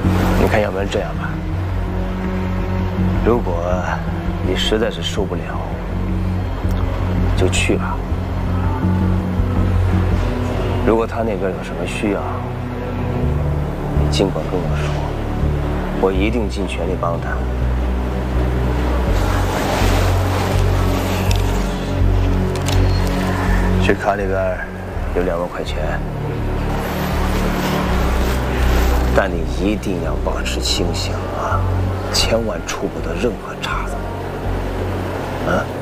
你看，要不然这样吧，如果你实在是受不了，就去吧。如果他那边有什么需要，你尽管跟我说，我一定尽全力帮他。去卡里边有2万块钱，但你一定要保持清醒啊，千万出不得任何岔子。啊！